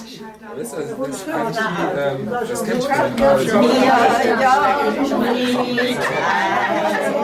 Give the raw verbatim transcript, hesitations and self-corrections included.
Das, also, das, ist eigentlich die, ähm, das kennt Ja, ja, ja.